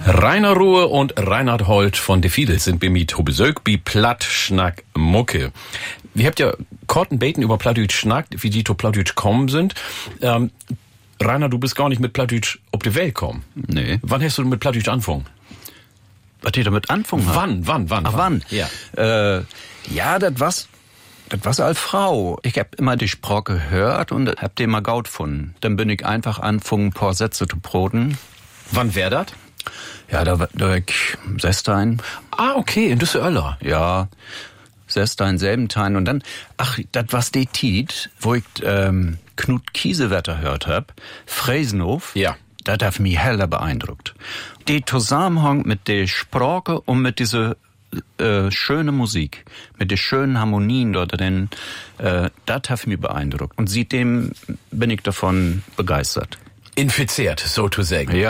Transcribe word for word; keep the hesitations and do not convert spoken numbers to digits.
Rainer Ruhe und Reinhard Holt von De Fiedels sind bemüht Hobesög bi Platt Schnack Mucke. Wir habt ja Korten beten über Plattdeutsch schnackt, wie die zu Plattdeutsch kommen sind. Ähm, Rainer, du bist gar nicht mit Plattdeutsch ob die Welt kommen. Nee. Wann hast du mit Plattdeutsch angefangen? Was die damit anfangen hat? Wann, wann, wann? Ach, wann? Ja, äh, ja das war's. Das war's als Frau. Ich hab immer die Sprache gehört und hab den mal gaut gefunden. Dann bin ich einfach angefangen, ein paar Sätze zu broten. Wann wär dat? Ja, da war da ich sechzehn. Ah, okay, in Düsseldorf. Ja, sechzehn, Selbentein. Und dann, ach, das war's die Tiet, wo ich ähm, Knut Kiesewetter hört hab, Fräsenhof. Ja. Das hat mich heller beeindruckt. Die Zusammenhang mit der Sprache und mit dieser äh, schöne Musik, mit den schönen Harmonien dort drin, äh, das hat mich beeindruckt. Und seitdem bin ich davon begeistert. Infiziert, so zu sagen. Ja.